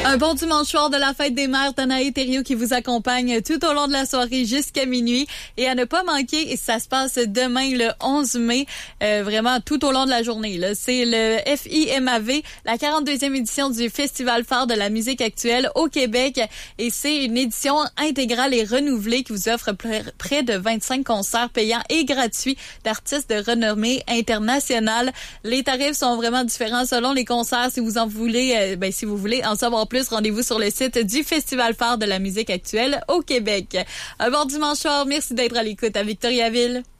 Un bon dimanche soir de la fête des mères, Danae Thériault qui vous accompagne tout au long de la soirée jusqu'à minuit. Et à ne pas manquer, ça se passe demain le 11 mai, vraiment tout au long de la journée. Là. C'est le FIMAV, la 42e édition du Festival phare de la musique actuelle au Québec. Et c'est une édition intégrale et renouvelée qui vous offre près de 25 concerts payants et gratuits d'artistes de renommée internationale. Les tarifs sont vraiment différents selon les concerts. Si vous en voulez, si vous voulez en savoir plus, rendez-vous sur le site du Festival phare de la musique actuelle au Québec. Un bon dimanche soir. Merci d'être à l'écoute à Victoriaville.